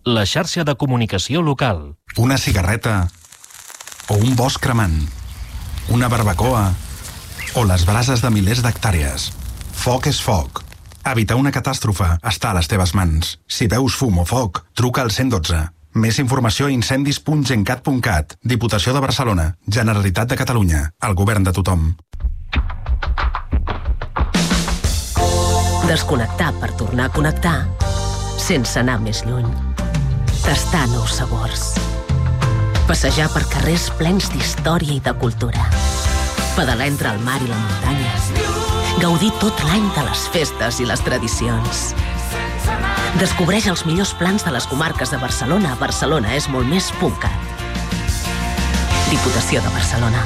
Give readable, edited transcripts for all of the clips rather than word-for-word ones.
la xarxa de comunicació local. Una cigarreta o un bosc cremant, una barbacoa o les brases de milers d'hectàrees. Foc és foc. Evitar una catàstrofe està a les teves mans. Si veus fum o foc, truca al 112. Més informació a incendis.gencat.cat. Diputació de Barcelona, Generalitat de Catalunya, el govern de tothom. Desconnectar per tornar a connectar, sense anar més lluny. Tastar nous sabors. Passejar per carrers plens d'història i de cultura. Pedalar entre el mar i la muntanya. Gaudir tot l'any de les festes i les tradicions. Descobreix els millors plans de les comarques de Barcelona. Barcelona és molt més .cat. Diputació de Barcelona.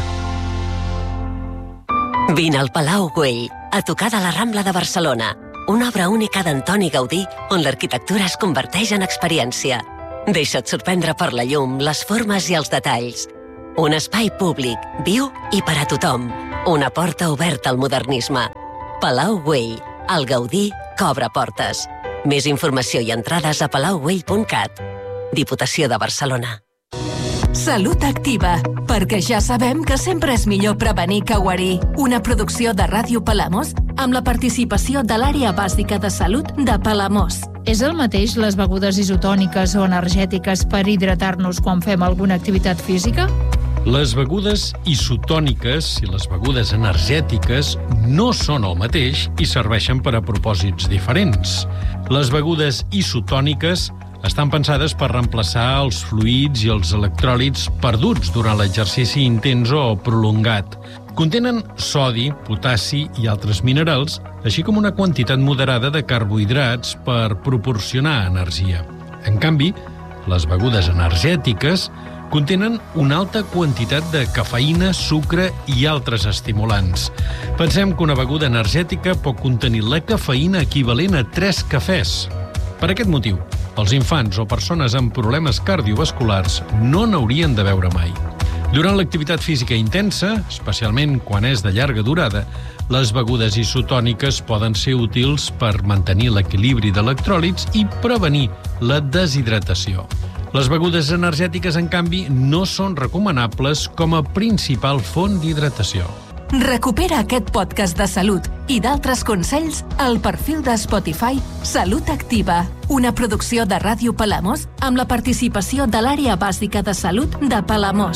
Vine al Palau Güell, a tocar de la Rambla de Barcelona. Una obra única d'Antoni Gaudí, on l'arquitectura es converteix en experiència. Deixa't sorprendre per la llum, les formes i els detalls. Un espai públic, viu i per a tothom. Una porta oberta al modernisme. Palau Güell, el Gaudí que obre portes. Més informació i entrades a palaugüell.cat. Diputació de Barcelona. Salut Activa, perquè ja sabem que sempre és millor prevenir que guarir. Una producció de Ràdio Palamós amb la participació de l'Àrea Bàsica de Salut de Palamós. És el mateix les begudes isotòniques o energètiques per hidratar-nos quan fem alguna activitat física? Les begudes isotòniques i les begudes energètiques no són el mateix i serveixen per a propòsits diferents. Les begudes isotòniques estan pensades per reemplaçar els fluids i els electròlits perduts durant l'exercici intens o prolongat. Contenen sodi, potassi i altres minerals, així com una quantitat moderada de carbohidrats per proporcionar energia. En canvi, les begudes energètiques contenen una alta quantitat de cafeïna, sucre i altres estimulants. Pensem que una beguda energètica pot contenir la cafeïna equivalent a 3 cafès. Per aquest motiu, els infants o persones amb problemes cardiovasculars no n'haurien de beure mai. Durant l'activitat física intensa, especialment quan és de llarga durada, les begudes isotòniques poden ser útils per mantenir l'equilibri d'electròlits i prevenir la deshidratació. Les begudes energètiques, en canvi, no són recomanables com a principal font d'hidratació. Recupera aquest podcast de salut i d'altres consells al perfil de Spotify Salut Activa, una producció de Ràdio Palamós amb la participació de l'Àrea Bàsica de Salut de Palamós.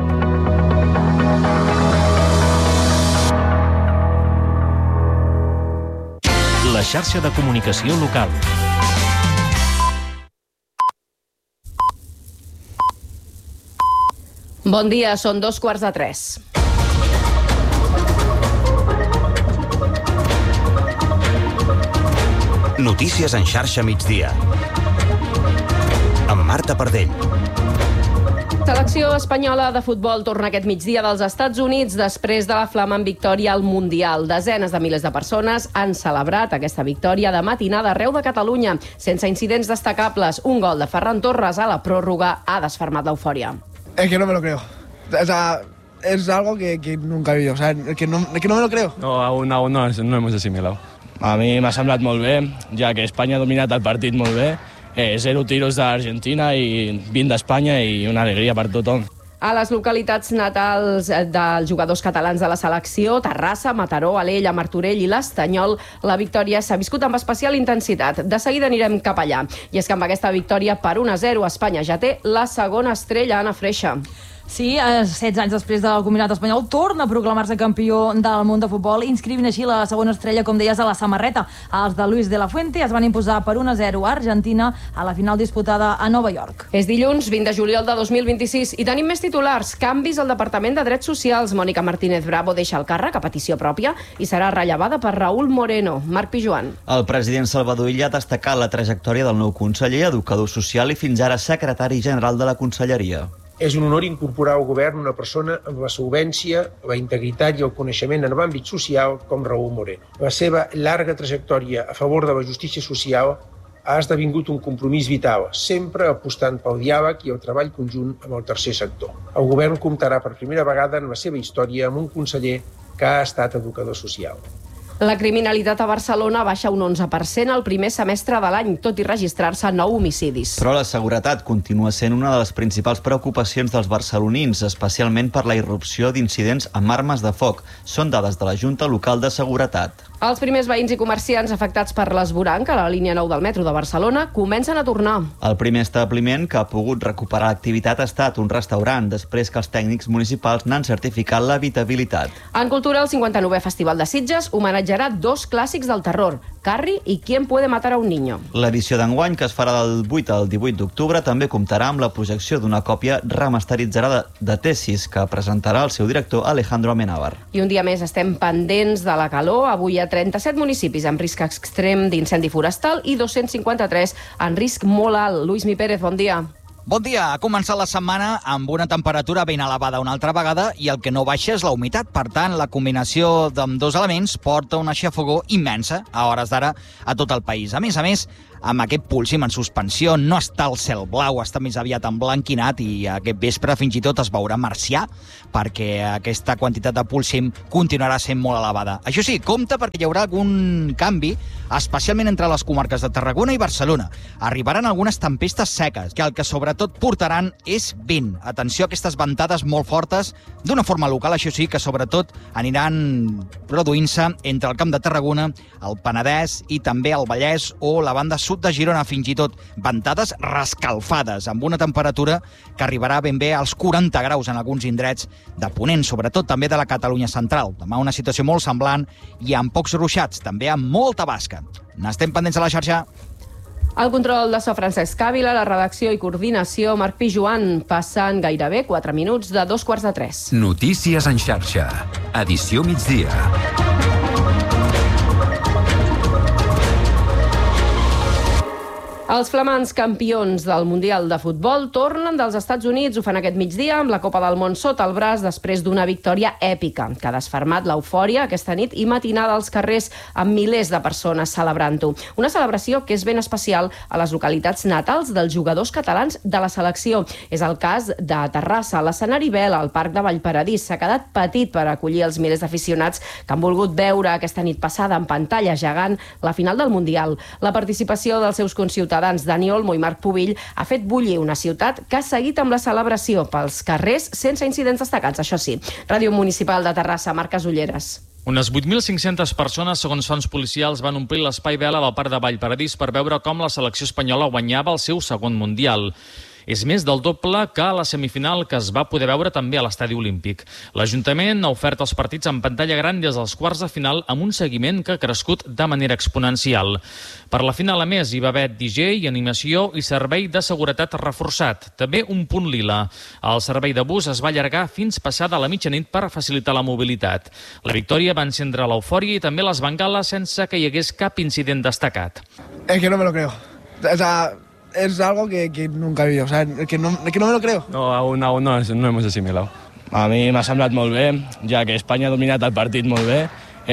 La xarxa de comunicació local. Bon dia, són 2:45. Notícies en xarxa migdia. Amb Marta Pardell. Selecció espanyola de futbol torna aquest migdia dels Estats Units després de la flamant victòria al Mundial. Desenes de milers de persones han celebrat aquesta victòria de matinada arreu de Catalunya, sense incidents destacables. Un gol de Ferran Torres a la pròrroga ha desfermat l'eufòria. Es que no me lo creo. O sea, es algo que nunca he vivido. O sea, es que no me lo creo. No, aún no hemos asimilado. A mi m'ha semblat molt bé, ja que Espanya ha dominat el partit molt bé. 0 tiros d'Argentina i 20 d'Espanya i una alegria per tothom. A les localitats natals dels jugadors catalans de la selecció, Terrassa, Mataró, Alella, Martorell i l'Estanyol, la victòria s'ha viscut amb especial intensitat. De seguida anirem cap allà. I és que amb aquesta victòria per 1-0, Espanya ja té la segona estrella, Anna Freixa. Sí, 16 anys després del combinat espanyol torna a proclamar-se campió del món de futbol, inscrivint així la segona estrella, com deies, a la samarreta. Els de Luis de la Fuente es van imposar per 1-0 a Argentina a la final disputada a Nova York. És dilluns 20 de juliol de 2026 i tenim més titulars. Canvis al Departament de Drets Socials. Mònica Martínez Bravo deixa el càrrec a petició pròpia i serà rellevada per Raúl Moreno. Marc Pijuan. El president Salvador Illa ha destacat la trajectòria del nou conseller, educador social i fins ara secretari general de la Conselleria. És un honor incorporar al govern una persona amb la solvència, la integritat i el coneixement en l'àmbit social com Raúl Moreno. La seva llarga trajectòria a favor de la justícia social ha esdevingut un compromís vital, sempre apostant pel diàleg i el treball conjunt amb el tercer sector. El govern comptarà per primera vegada en la seva història amb un conseller que ha estat educador social. La criminalitat a Barcelona baixa un 11% al primer semestre de l'any, tot i registrar-se 9 homicidis. Però la seguretat continua sent una de les principals preocupacions dels barcelonins, especialment per la irrupció d'incidents amb armes de foc. Són dades de la Junta Local de Seguretat. Els primers veïns i comerciants afectats per l'esvoranc a la línia 9 del metro de Barcelona comencen a tornar. El primer establiment que ha pogut recuperar l'activitat ha estat un restaurant, després que els tècnics municipals n'han certificat l'habitabilitat. En cultura, el 59è Festival de Sitges homenatjarà 2 clàssics del terror, Carrie i ¿Quién puede matar a un niño? L'edició d'enguany, que es farà del 8 al 18 d'octubre, també comptarà amb la projecció d'una còpia remasteritzada de Tesis, que presentarà el seu director Alejandro Amenábar. I un dia més estem pendents de la calor. Avui hi ha 37 municipis amb risc extrem d'incendi forestal i 253 en risc molt alt. Lluís Mi Pérez, bon dia. Bon dia. Ha començat la setmana amb una temperatura ben elevada una altra vegada i el que no baixa és la humitat. Per tant, la combinació d'ambdós elements porta una xafogor immensa a hores d'ara a tot el país. A més, amb aquest púlsim en suspensió, no està el cel blau, està més aviat emblanquinat i aquest vespre fins i tot es veurà marcià perquè aquesta quantitat de púlsim continuarà sent molt elevada. Això sí, compte perquè hi haurà algun canvi, especialment entre les comarques de Tarragona i Barcelona. Arribaran algunes tempestes seques, que el que sobretot portaran és vent. Atenció a aquestes ventades molt fortes, d'una forma local, això sí, que sobretot aniran produint-se entre el Camp de Tarragona, el Penedès i també el Vallès o la banda sud de Girona, fins i tot ventades rescalfades, amb una temperatura que arribarà ben bé als 40 graus en alguns indrets de Ponent, sobretot també de la Catalunya central. Demà una situació molt semblant i amb pocs ruixats, també amb molta basca. N'estem pendents a la xarxa. El control de so Francesc Càvila, la redacció i coordinació Marc Pijuan. Passen gairebé 4 minuts de 2:45. Notícies en xarxa. Edició migdia. Els flamants campions del Mundial de Futbol tornen dels Estats Units. Ho fan aquest migdia amb la Copa del Món sota el braç després d'una victòria èpica que ha desfermat l'eufòria aquesta nit i matinada als carrers amb milers de persones celebrant-ho. Una celebració que és ben especial a les localitats natals dels jugadors catalans de la selecció. És el cas de Terrassa. L'escenari Vela, al Parc de Vallparadís, s'ha quedat petit per acollir els milers d'aficionats que han volgut veure aquesta nit passada en pantalla gegant la final del Mundial. La participació dels seus conciutadans Dani Olmo i Marc Pubill ha fet bullir una ciutat que ha seguit amb la celebració pels carrers sense incidents destacats, això sí. Ràdio Municipal de Terrassa, Marc Casulleres. Unes 8.500 persones, segons fonts policials, van omplir l'espai Vela del Parc de Vallparadís per veure com la selecció espanyola guanyava el seu segon Mundial. És més del doble que a la semifinal que es va poder veure també a l'Estadi Olímpic. L'Ajuntament ha ofert els partits en pantalla gran des dels quarts de final amb un seguiment que ha crescut de manera exponencial. Per la final, a més, hi va haver DJ, animació i servei de seguretat reforçat. També un punt lila. El servei de bus es va allargar fins passada la mitjanit per facilitar la mobilitat. La victòria va encendre l'eufòria i també les bengales sense que hi hagués cap incident destacat. Es que no me lo creo. O sea, es algo que nunca he vivido, o sea, que no me lo creo. No, aún no hemos asimilado. A mi m'ha semblat molt bé, ja que Espanya ha dominat el partit molt bé.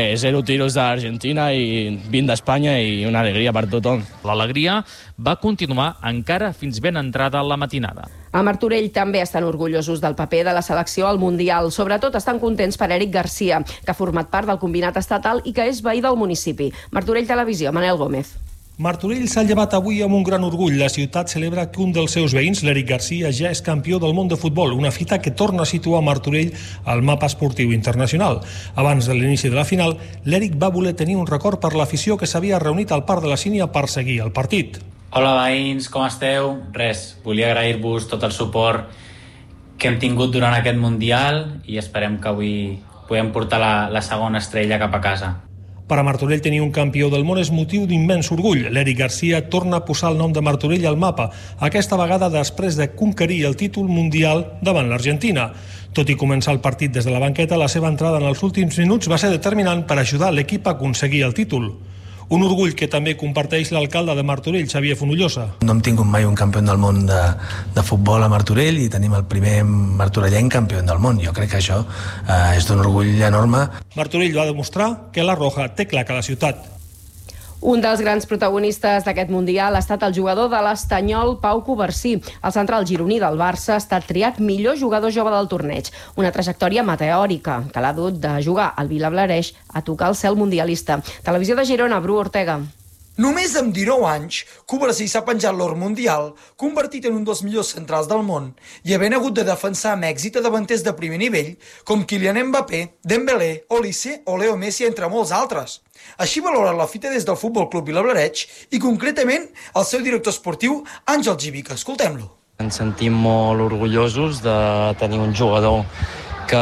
0 tiros d'Argentina i 20 d'Espanya i una alegria per tothom. L'alegria va continuar encara fins ben entrada la matinada. A Martorell també estan orgullosos del paper de la selecció al Mundial. Sobretot estan contents per Eric Garcia, que ha format part del combinat estatal i que és veí del municipi. Martorell Televisió, Manel Gómez. Martorell s'ha llevat avui amb un gran orgull. La ciutat celebra que un dels seus veïns, l'Eric Garcia, ja és campió del món de futbol, una fita que torna a situar Martorell al mapa esportiu internacional. Abans de l'inici de la final, l'Eric va voler tenir un record per l'afició que s'havia reunit al Parc de la Sínia per seguir el partit. Hola veïns, com esteu? Res, volia agrair-vos tot el suport que hem tingut durant aquest Mundial i esperem que avui podem portar la segona estrella cap a casa. Per a Martorell tenir un campió del món és motiu d'immens orgull. L'Eric Garcia torna a posar el nom de Martorell al mapa, aquesta vegada després de conquerir el títol mundial davant l'Argentina. Tot i començar el partit des de la banqueta, la seva entrada en els últims minuts va ser determinant per ajudar l'equip a aconseguir el títol. Un orgull que també comparteix l'alcalde de Martorell, Xavier Fonollosa. No hem tingut mai un campió del món de futbol a Martorell i tenim el primer martorellenc campió del món. Jo crec que això és d'un orgull enorme. Martorell va demostrar que la Roja té clar que la ciutat. Un dels grans protagonistes d'aquest Mundial ha estat el jugador de l'Estanyol, Pau Covarsí. El central gironí del Barça ha estat triat millor jugador jove del torneig. Una trajectòria meteòrica que l'ha dut de jugar al Vilablareix a tocar el cel mundialista. Televisió de Girona, Bru Ortega. Només amb 19 anys, Covarsí s'ha penjat l'or mundial, convertit en un dels millors centrals del món, i havent hagut de defensar amb èxit a davanters de primer nivell, com Kylian Mbappé, Dembélé, Olise o Leo Messi, entre molts altres. Així valora la fita des del Futbol Club Vilablareix i concretament el seu director esportiu, Àngel Givica. Escoltem-lo. Ens sentim molt orgullosos de tenir un jugador que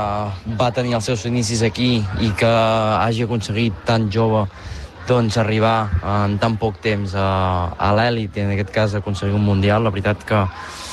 va tenir els seus inicis aquí i que hagi aconseguit tan jove arribar en tan poc temps a l'èlit, en aquest cas aconseguir un Mundial. La veritat que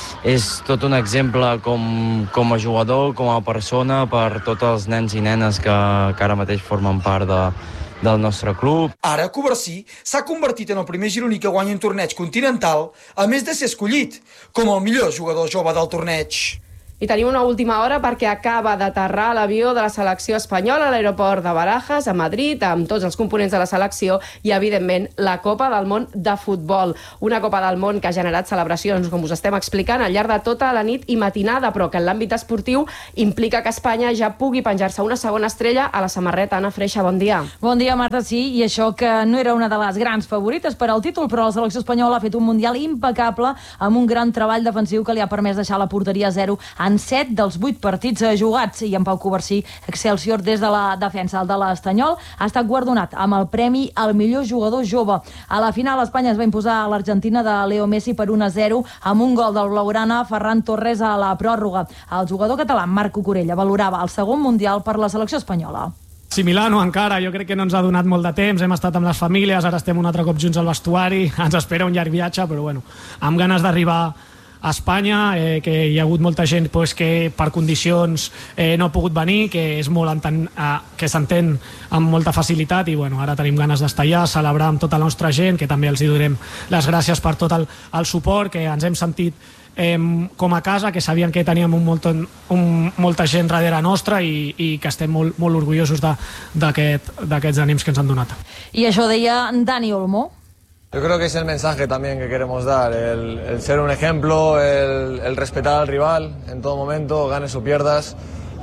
és tot un exemple com a jugador, com a persona, per tots els nens i nenes que ara mateix formen part del nostre club. Ara, Covarsí s'ha convertit en el primer gironí que guanya un torneig continental, a més de ser escollit com el millor jugador jove del torneig. I tenim una última hora perquè acaba d'aterrar l'avió de la selecció espanyola a l'aeroport de Barajas, a Madrid, amb tots els components de la selecció i, evidentment, la Copa del Món de Futbol. Una Copa del Món que ha generat celebracions, com us estem explicant, al llarg de tota la nit i matinada, però que en l'àmbit esportiu implica que Espanya ja pugui penjar-se una segona estrella a la samarreta. Anna Freixa, bon dia. Bon dia, Marta, sí, i això que no era una de les grans favorites per al títol, però la selecció espanyola ha fet un Mundial impecable amb un gran treball defensiu que li ha permès deixar la porteria a 0 en 7 dels 8 partits jugats, i en Pau Covarsí, Excelsior des de la defensa. El de l'Estanyol ha estat guardonat amb el premi al millor jugador jove. A la final, Espanya es va imposar a l'Argentina de Leo Messi per 1-0 amb un gol del blaugrana Ferran Torres a la pròrroga. El jugador català Marc Cucurella valorava el segon Mundial per la selecció espanyola. Similar, no encara, jo crec que no ens ha donat molt de temps, hem estat amb les famílies, ara estem un altre cop junts al vestuari, ens espera un llarg viatge, però bueno, amb ganes d'arribar a Espanya, que hi ha hagut molta gent que per condicions no ha pogut venir, que s'entén amb molta facilitat, i bueno, ara tenim ganes d'estar allà, celebrar amb tota la nostra gent, que també els hi donem les gràcies per tot el suport, que ens hem sentit com a casa, que sabien que teníem molta gent darrere nostra i que estem molt orgullosos d'aquests ànims que ens han donat. I això deia Dani Olmo. Yo creo que es el mensaje también que queremos dar, el ser un ejemplo, el respetar al rival en todo momento, ganes o pierdas.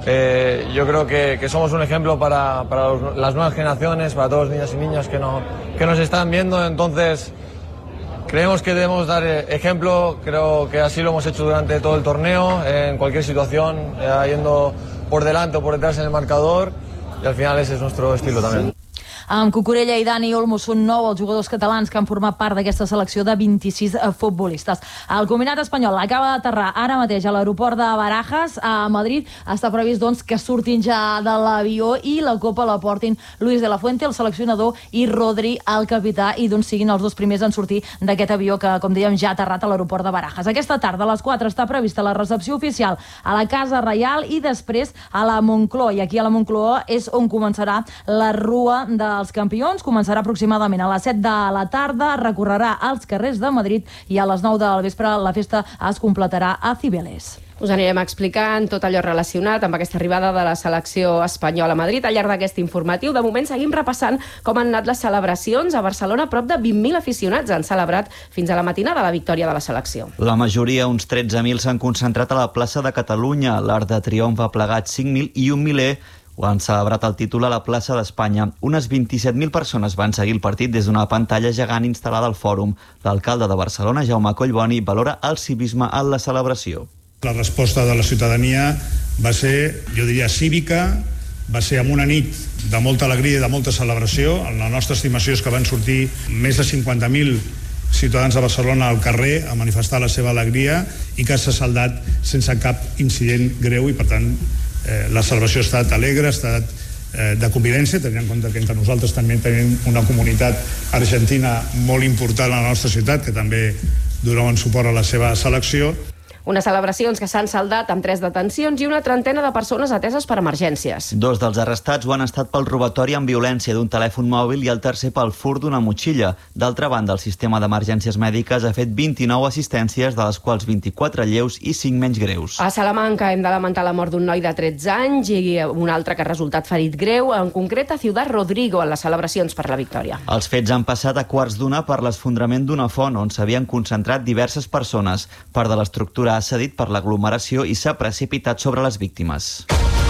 Yo creo que somos un ejemplo para las nuevas generaciones, para todos los niños y niñas que nos están viendo, entonces creemos que debemos dar ejemplo, creo que así lo hemos hecho durante todo el torneo, en cualquier situación, yendo por delante o por detrás en el marcador, y al final ese es nuestro estilo también. Amb Cucurella i Dani Olmo són 9 els jugadors catalans que han format part d'aquesta selecció de 26 futbolistes. El combinat espanyol acaba d'aterrar ara mateix a l'aeroport de Barajas, a Madrid. Està previst, doncs, que surtin ja de l'avió i la Copa la portin Luis de la Fuente, el seleccionador, i Rodri, el capità, i doncs siguin els dos primers en sortir d'aquest avió que, com dèiem, ja ha aterrat a l'aeroport de Barajas. Aquesta tarda, a les 4, està prevista la recepció oficial a la Casa Reial i després a la Moncloa. I aquí a la Moncloa és on començarà la Rua dels Campions. Començarà aproximadament a les 7 de la tarda, recorrerà als carrers de Madrid i a les 9 del vespre la festa es completarà a Cibeles. Us anirem explicant tot allò relacionat amb aquesta arribada de la selecció espanyola a Madrid al llarg d'aquest informatiu. De moment seguim repassant com han anat les celebracions. A Barcelona, prop de 20.000 aficionats han celebrat fins a la matinada la victòria de la selecció. La majoria, uns 13.000, s'han concentrat a la plaça de Catalunya. L'Arc de Triomf ha plegat 5.000 i un miler ho han celebrat el títol a la plaça d'Espanya. Unes 27.000 persones van seguir el partit des d'una pantalla gegant instal·lada al fòrum. L'alcalde de Barcelona, Jaume Collboni, valora el civisme en la celebració. La resposta de la ciutadania va ser, jo diria, cívica, va ser amb una nit de molta alegria i de molta celebració. La nostra estimació és que van sortir més de 50.000 ciutadans de Barcelona al carrer a manifestar la seva alegria i que s'ha saldat sense cap incident greu i, per tant, la celebració ha estat alegre, ha estat de convivència, tenint en compte que entre nosaltres també tenim una comunitat argentina molt important a la nostra ciutat, que també donaven suport a la seva selecció. Unes celebracions que s'han saldat amb 3 detencions i una trentena de persones ateses per emergències. 2 dels arrestats ho han estat pel robatori amb violència d'un telèfon mòbil i el tercer pel furt d'una motxilla. D'altra banda, el sistema d'emergències mèdiques ha fet 29 assistències, de les quals 24 lleus i 5 menys greus. A Salamanca hem de lamentar la mort d'un noi de 13 anys i un altre que ha resultat ferit greu, en concret a Ciudad Rodrigo, en les celebracions per la victòria. Els fets han passat a 1:15 per l'esfondrament d'una font on s'havien concentrat diverses persones. Part de l'estructura ha cedit per l'aglomeració i s'ha precipitat sobre les víctimes.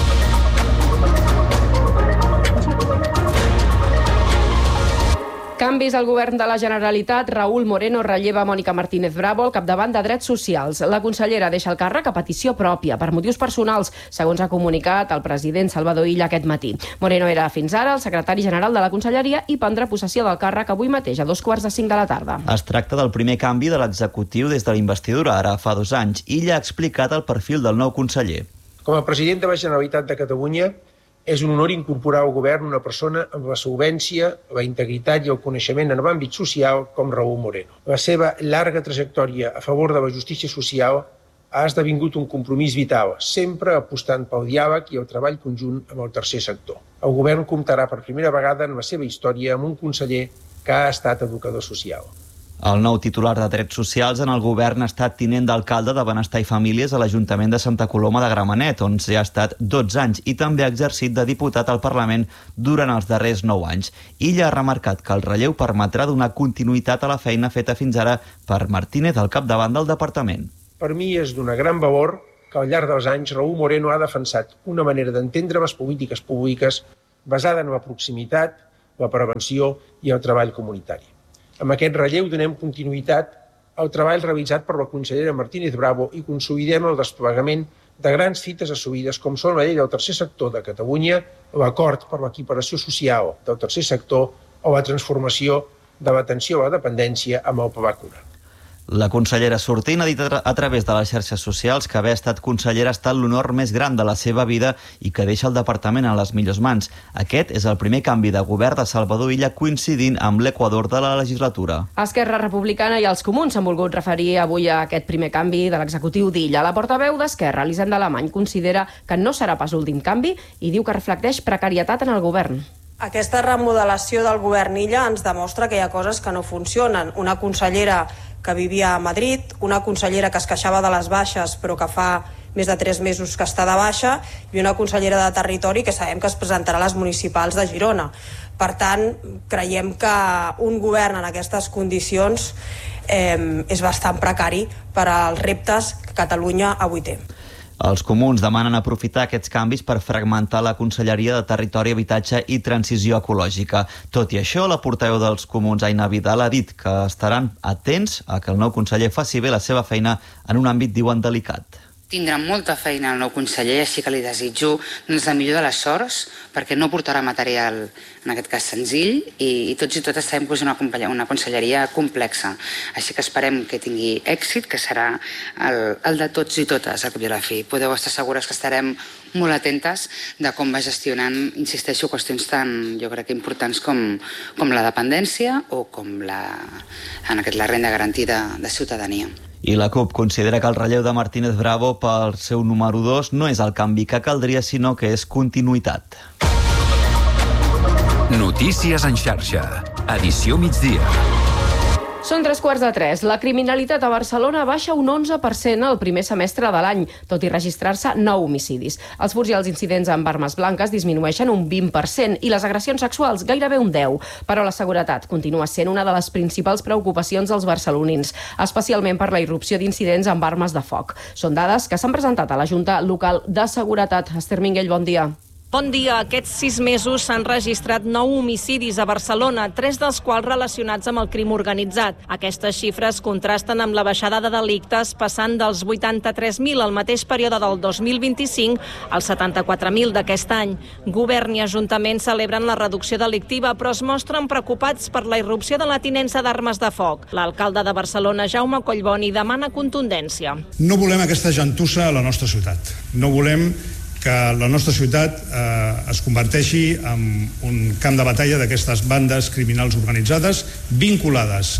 Canvis al govern de la Generalitat. Raúl Moreno relleva Mònica Martínez Bravo al capdavant de Drets Socials. La consellera deixa el càrrec a petició pròpia, per motius personals, segons ha comunicat el president Salvador Illa aquest matí. Moreno era fins ara el secretari general de la Conselleria i prendrà possessió del càrrec avui mateix a 5:45 de la tarda. Es tracta del primer canvi de l'executiu des de la investidura, ara fa 2 anys. Illa ha explicat el perfil del nou conseller. Com a president de la Generalitat de Catalunya, és un honor incorporar al govern una persona amb la solvència, la integritat i el coneixement en l'àmbit social com Raúl Moreno. La seva llarga trajectòria a favor de la justícia social ha esdevingut un compromís vital, sempre apostant pel diàleg i el treball conjunt amb el tercer sector. El govern comptarà per primera vegada en la seva història amb un conseller que ha estat educador social. El nou titular de Drets Socials en el govern ha estat tinent d'alcalde de Benestar i Famílies a l'Ajuntament de Santa Coloma de Gramenet, on s'hi ha estat 12 anys i també ha exercit de diputat al Parlament durant els darrers 9 anys. Illa ha remarcat que el relleu permetrà donar continuïtat a la feina feta fins ara per Martínez al capdavant del departament. Per mi és d'una gran valor que al llarg dels anys Raúl Moreno ha defensat una manera d'entendre les polítiques públiques basada en la proximitat, la prevenció i el treball comunitari. Amb aquest relleu donem continuïtat al treball realitzat per la consellera Martínez Bravo i consolidem el desplegament de grans fites assolides com són la llei del tercer sector de Catalunya, l'acord per l'equiparació social del tercer sector o la transformació de l'atenció a la dependència amb el Pla Cura. La consellera sortint ha dit a través de les xarxes socials que haver estat consellera ha estat l'honor més gran de la seva vida i que deixa el departament en les millors mans. Aquest és el primer canvi de govern de Salvador Illa coincidint amb l'equador de la legislatura. Esquerra Republicana i els Comuns s'han volgut referir avui a aquest primer canvi de l'executiu d'Illa. La portaveu d'Esquerra, Elisenda Alemany, considera que no serà pas l'últim canvi i diu que reflecteix precarietat en el govern. Aquesta remodelació del govern Illa ens demostra que hi ha coses que no funcionen. Una consellera que vivia a Madrid, una consellera que es queixava de les baixes però que fa més de 3 mesos que està de baixa i una consellera de Territori que sabem que es presentarà a les municipals de Girona. Per tant, creiem que un govern en aquestes condicions és bastant precari per als reptes que Catalunya avui té. Els comuns demanen aprofitar aquests canvis per fragmentar la Conselleria de Territori, Habitatge i Transició Ecològica. Tot i això, la portaveu dels comuns, Aina Vidal, ha dit que estaran atents a que el nou conseller faci bé la seva feina en un àmbit, diuen, delicat. Tindrà molta feina el nou conseller, així que li desitjo la millor de les sorts, perquè no portarà material, en aquest cas senzill, i tots i totes sabem que és una conselleria complexa. Així que esperem que tingui èxit, que serà el de tots i totes, al cap i a la fi. Podeu estar segures que estarem molt atentes de com va gestionant, insisteixo, qüestions tan, jo crec, importants com la dependència o com la renda garantida de ciutadania. I la CUP considera que el relleu de Martínez Bravo pel seu número 2 no és el canvi que caldria, sinó que és continuïtat. Notícies en xarxa. Edició migdia. Són 3:15. La criminalitat a Barcelona baixa un 11% al primer semestre de l'any, tot i registrar-se 9 homicidis. Els furts i els incidents amb armes blanques disminueixen un 20% i les agressions sexuals gairebé un 10%. Però la seguretat continua sent una de les principals preocupacions dels barcelonins, especialment per la irrupció d'incidents amb armes de foc. Són dades que s'han presentat a la Junta Local de Seguretat. Esther Minguell, bon dia. Bon dia. Aquests 6 mesos s'han registrat 9 homicidis a Barcelona, 3 dels quals relacionats amb el crim organitzat. Aquestes xifres contrasten amb la baixada de delictes, passant dels 83.000 al mateix període del 2025 als 74.000 d'aquest any. Govern i Ajuntament celebren la reducció delictiva, però es mostren preocupats per la irrupció de la tinença d'armes de foc. L'alcalde de Barcelona, Jaume Collboni, demana contundència. No volem aquesta gentussa a la nostra ciutat. No volem que la nostra ciutat es converteixi en un camp de batalla d'aquestes bandes criminals organitzades vinculades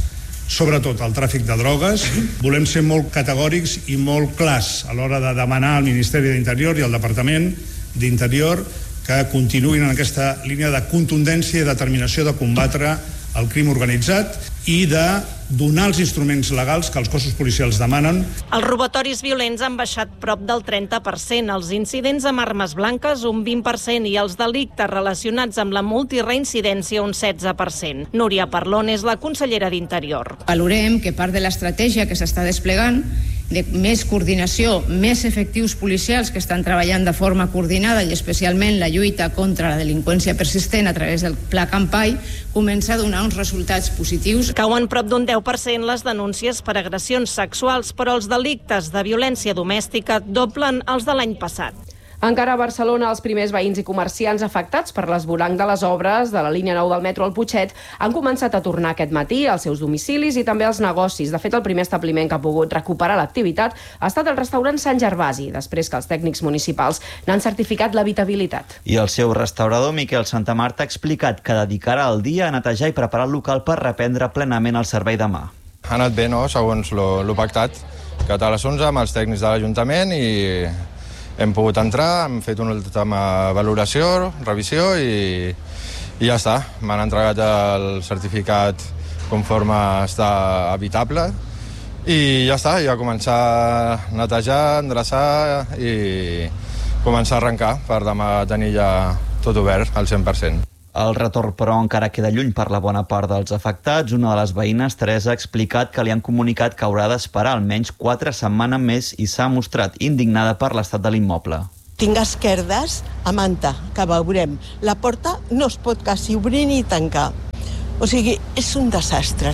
sobretot el tràfic de drogues. Volem ser molt categòrics i molt clars a l'hora de demanar al Ministeri d'Interior i al Departament d'Interior que continuïn en aquesta línia de contundència i determinació de combatre el crim organitzat i de donar els instruments legals que els cossos policials demanen. Els robatoris violents han baixat prop del 30%, els incidents amb armes blanques un 20% i els delictes relacionats amb la multireincidència un 16%. Núria Parlon és la consellera d'Interior. Valorem que part de l'estratègia que s'està desplegant de més coordinació, més efectius policials que estan treballant de forma coordinada i especialment la lluita contra la delinqüència persistent a través del Pla Campai comença a donar uns resultats positius. Cauen prop d'un 10% les denúncies per agressions sexuals, però els delictes de violència domèstica doblen els de l'any passat. Encara a Barcelona, els primers veïns i comerciants afectats per l'esvoranc de les obres de la línia 9 del metro al Putxet han començat a tornar aquest matí als seus domicilis i també als negocis. De fet, el primer establiment que ha pogut recuperar l'activitat ha estat el restaurant Sant Gervasi, després que els tècnics municipals n'han certificat l'habitabilitat. I el seu restaurador, Miquel Santamarta, ha explicat que dedicarà el dia a netejar i preparar el local per reprendre plenament el servei demà. Ha anat bé, no?, segons lo pactat, que a les 11 amb els tècnics de l'Ajuntament i hem pogut entrar, hem fet una última valoració, revisió i ja està. M'han entregat el certificat conforme està habitable i ja està, ja començar a netejar, endreçar i començar a arrencar per demà tenir ja tot obert al 100%. El retorn, però, encara queda lluny per la bona part dels afectats. Una de les veïnes, Teresa, ha explicat que li han comunicat que haurà d'esperar almenys 4 setmanes més i s'ha mostrat indignada per l'estat de l'immoble. Tinc esquerdes a manta, que veurem. La porta no es pot quasi obrir ni tancar. O sigui, és un desastre.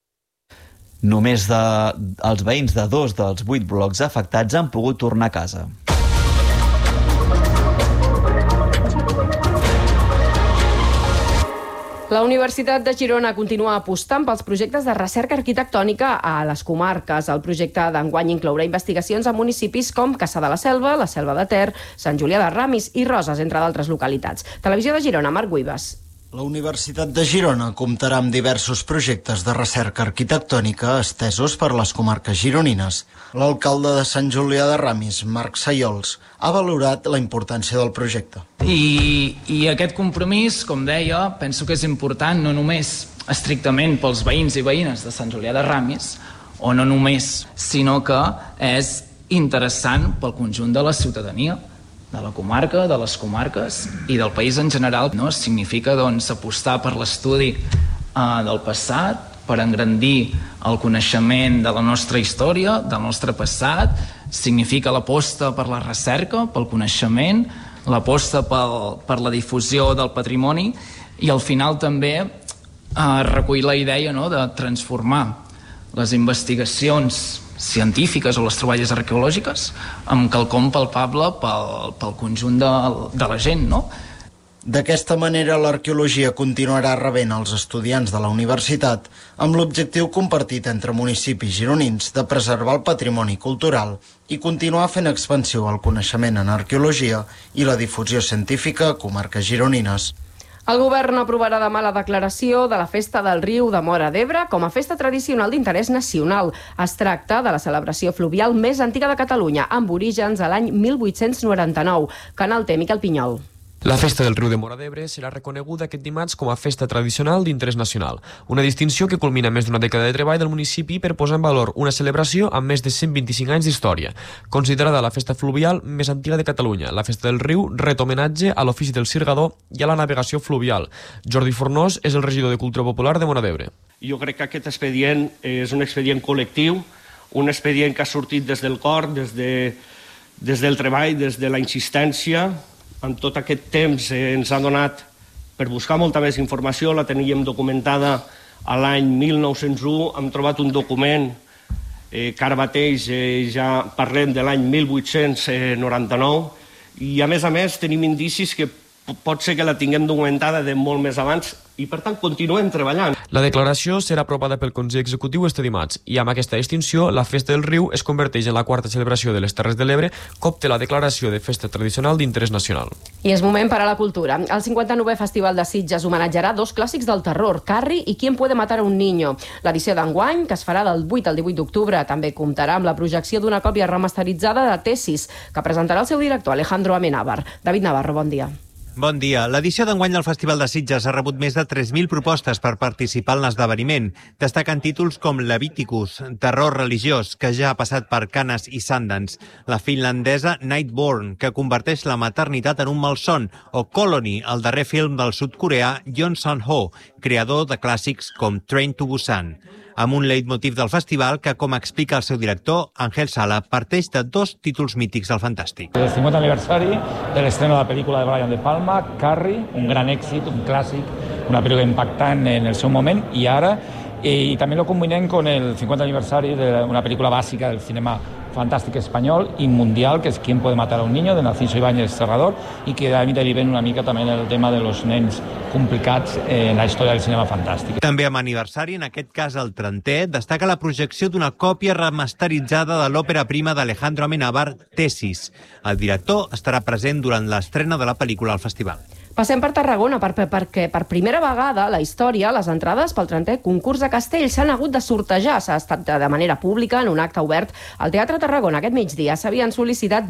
Només els veïns de 2 dels 8 blocs afectats han pogut tornar a casa. La Universitat de Girona continua apostant pels projectes de recerca arquitectònica a les comarques. El projecte d'enguany inclourà investigacions a municipis com Cassà de la Selva de Ter, Sant Julià de Ramis i Roses, entre d'altres localitats. Televisió de Girona, Marc Guibas. La Universitat de Girona comptarà amb diversos projectes de recerca arquitectònica estesos per les comarques gironines. L'alcalde de Sant Julià de Ramis, Marc Sayols, ha valorat la importància del projecte. I aquest compromís, com deia, penso que és important no només estrictament pels veïns i veïnes de Sant Julià de Ramis, o no només, sinó que és interessant pel conjunt de la ciutadania, de la comarca, de les comarques i del país en general. No? Significa apostar per l'estudi del passat, per engrandir el coneixement de la nostra història, del nostre passat. Significa l'aposta per la recerca, pel coneixement, l'aposta per la difusió del patrimoni i al final també recull la idea, no?, de transformar les investigacions científiques o les troballes arqueològiques amb quelcom palpable pel conjunt de la gent, no? D'aquesta manera, l'arqueologia continuarà rebent els estudiants de la universitat amb l'objectiu compartit entre municipis gironins de preservar el patrimoni cultural i continuar fent expansió al coneixement en arqueologia i la difusió científica a comarques gironines. El govern aprovarà demà la declaració de la Festa del Riu de Móra d'Ebre com a festa tradicional d'interès nacional. Es tracta de la celebració fluvial més antiga de Catalunya, amb orígens a l'any 1899. Canal T, Miquel Pinyol. La Festa del Riu de Móra d'Ebre serà reconeguda aquest dimarts com a festa tradicional d'interès nacional, una distinció que culmina més d'una dècada de treball del municipi per posar en valor una celebració amb més de 125 anys d'història. Considerada la festa fluvial més antiga de Catalunya, la Festa del Riu ret homenatge a l'ofici del sirgador i a la navegació fluvial. Jordi Fornós és el regidor de Cultura Popular de Móra d'Ebre. Jo crec que aquest expedient és un expedient col·lectiu, un expedient que ha sortit des del cor, des del treball, des de la insistència. En tot aquest temps ens ha donat per buscar molta més informació, la teníem documentada a l'any 1901, hem trobat un document que ara mateix ja parlem de l'any 1899 i a més tenim indicis que pot ser que la tinguem documentada de molt més abans i, per tant, continuem treballant. La declaració serà aprovada pel Consell Executiu este dimarts i amb aquesta distinció la Festa del Riu es converteix en la quarta celebració de les Terres de l'Ebre que obté la declaració de festa tradicional d'interès nacional. I és moment per a la cultura. El 59è Festival de Sitges homenatjarà dos clàssics del terror, Carrie i ¿Quién puede matar a un niño? L'edició d'enguany, que es farà del 8 al 18 d'octubre, també comptarà amb la projecció d'una còpia remasteritzada de Tesis, que presentarà el seu director Alejandro Amenábar. David Navarro, bon dia. Bon dia. L'edició d'enguany del Festival de Sitges ha rebut més de 3.000 propostes per participar en l'esdeveniment. Destaquen títols com Leviticus, terror religiós, que ja ha passat per Cannes i Sundance, la finlandesa Nightborn, que converteix la maternitat en un malson, o Colony, el darrer film del sud-coreà Yeon Sang-ho, creador de clàssics com Train to Busan, amb un leitmotiv del festival que, com explica el seu director, Ángel Sala, parteix de dos títols mítics del fantàstic. El 50 aniversari de l'estreno de la pel·lícula de Brian De Palma, Carrie, un gran èxit, un clàssic, una pel·lícula impactant en el seu moment, i ara, i també lo combinem con el 50 aniversari d'una pel·lícula bàsica del cinema fantàstic espanyol i mundial, que és ¿Quién puede matar a un niño?, de Narciso Ibáñez Serrador, i que deriven una mica també en el tema de los nens complicats en la història del cinema fantàstic. També amb aniversari, en aquest cas el 30è, destaca la projecció d'una còpia remasteritzada de l'òpera prima d'Alejandro Amenábar, Tesis. El director estarà present durant l'estrena de la pel·lícula al festival. Passem per Tarragona, perquè per primera vegada a la història les entrades pel 30è concurs de castells s'han hagut de sortejar. S'ha estat de manera pública en un acte obert al Teatre Tarragona. Aquest migdia s'havien sol·licitat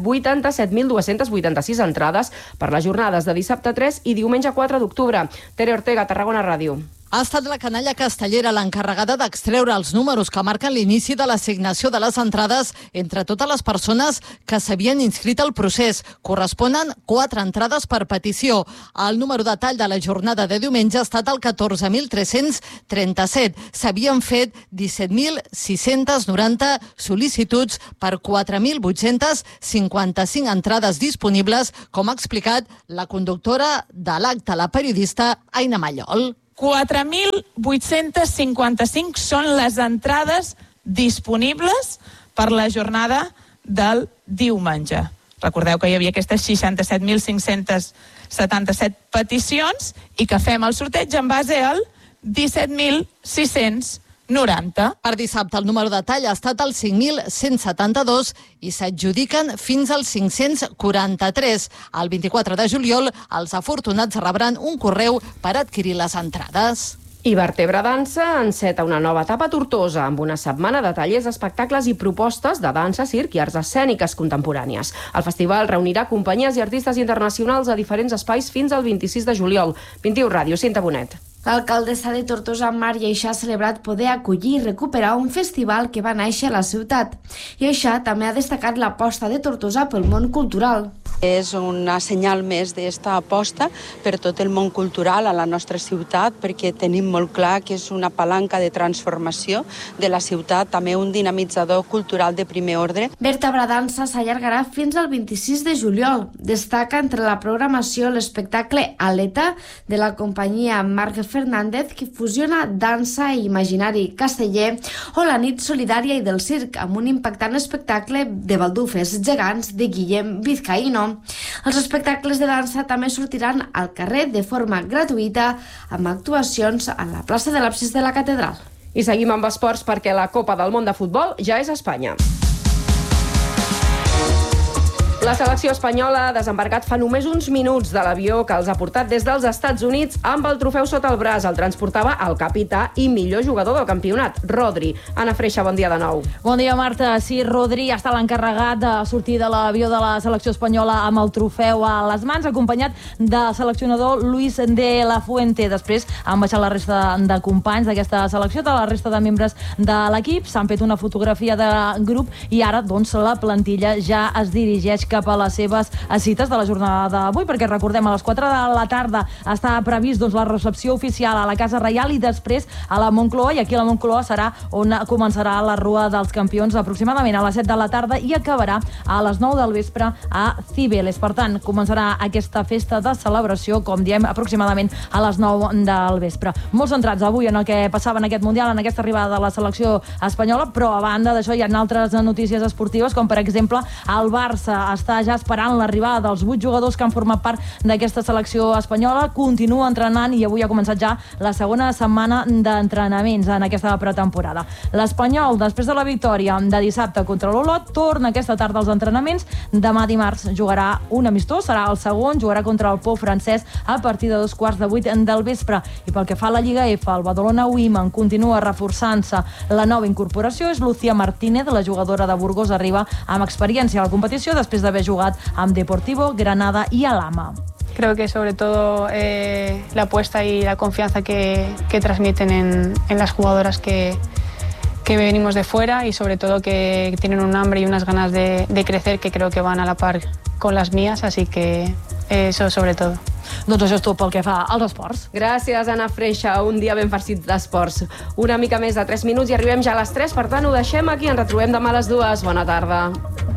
87.286 entrades per les jornades de dissabte 3 i diumenge 4 d'octubre. Tere Ortega, Tarragona Ràdio. Ha estat la canalla castellera l'encarregada d'extreure els números que marquen l'inici de l'assignació de les entrades entre totes les persones que s'havien inscrit al procés. Corresponen 4 entrades per petició. El número de tall de la jornada de diumenge ha estat el 14.337. S'havien fet 17.690 sol·licituds per 4.855 entrades disponibles, com ha explicat la conductora de l'acte, la periodista Aina Mallol. 4.855 són les entrades disponibles per la jornada del diumenge. Recordeu que hi havia aquestes 67.577 peticions i que fem el sorteig en base al 17.690. Per dissabte el número de tall ha estat el 5.172 i s'adjudiquen fins al 543. El 24 de juliol els afortunats rebran un correu per adquirir les entrades. I Vertebra Dansa enceta una nova etapa a Tortosa amb una setmana de tallers, espectacles i propostes de dansa, circ i arts escèniques contemporànies. El festival reunirà companyies i artistes internacionals a diferents espais fins al 26 de juliol. 21 Ràdio, Cinta Bonet. L'alcaldessa de Tortosa, Mar Lleixà, ha celebrat poder acollir i recuperar un festival que va néixer a la ciutat. Lleixà també ha destacat l'aposta de Tortosa pel món cultural. És una senyal més d'esta aposta per tot el món cultural a la nostra ciutat, perquè tenim molt clar que és una palanca de transformació de la ciutat, també un dinamitzador cultural de primer ordre. Vertebra Dansa s'allargarà fins al 26 de juliol. Destaca entre la programació l'espectacle Aleta de la companyia Marc Fernández, que fusiona dansa i imaginari casteller, o la nit solidària i del circ, amb un impactant espectacle de baldufes gegants de Guillem Vizcaíno. Els espectacles de dansa també sortiran al carrer de forma gratuïta, amb actuacions a la plaça de l'Absis de la Catedral. I seguim amb esports perquè la Copa del Món de Futbol ja és a Espanya. La selecció espanyola ha desembarcat fa només uns minuts de l'avió que els ha portat des dels Estats Units amb el trofeu sota el braç. El transportava el capità i millor jugador del campionat, Rodri. Anna Freixa, bon dia de nou. Bon dia, Marta. Sí, Rodri ha estat l'encarregat de sortir de l'avió de la selecció espanyola amb el trofeu a les mans, acompanyat del seleccionador Luis de la Fuente. Després han baixat la resta de companys d'aquesta selecció, de la resta de membres de l'equip. S'han fet una fotografia de grup i ara, doncs, la plantilla ja es dirigeix cap a les seves cites de la jornada d'avui, perquè recordem, a les 4 de la tarda està previst, doncs, la recepció oficial a la Casa Reial i després a la Moncloa, i aquí a la Moncloa serà on començarà la Rua dels Campions aproximadament a les 7 de la tarda i acabarà a les 9 del vespre a Cibeles. Per tant, començarà aquesta festa de celebració, com diem, aproximadament a les 9 del vespre. Molt centrats avui en el que passava en aquest Mundial, en aquesta arribada de la selecció espanyola, però a banda d'això hi ha altres notícies esportives, com per exemple el Barça està està ja esperant l'arribada dels 8 jugadors que han format part d'aquesta selecció espanyola. Continua entrenant i avui ha començat ja la segona setmana d'entrenaments en aquesta pretemporada. L'Espanyol, després de la victòria de dissabte contra l'Olot, torna aquesta tarda als entrenaments. Demà dimarts jugarà un amistós, serà el segon, jugarà contra el Pau francès a partir de 7:15 del vespre. I pel que fa a la Lliga F, el Badalona Women continua reforçant-se. La nova incorporació és Lucía Martínez, la jugadora de Burgos, arriba amb experiència a la competició després d'haver jugat amb Deportivo, Granada i Alhama. Creo que sobre todo la apuesta y la confianza que transmiten en las jugadoras que venimos de fuera y sobre todo que tienen un hambre y unas ganas de crecer que creo que van a la par con las mías, así que eso sobre todo. Doncs això és tot pel que fa als esports. Gràcies, Anna Freixa. Un dia ben farcit d'esports. Una mica més de 3 minuts i arribem ja a les 3, per tant ho deixem aquí. Ens retrobem demà a les 2. Bona tarda.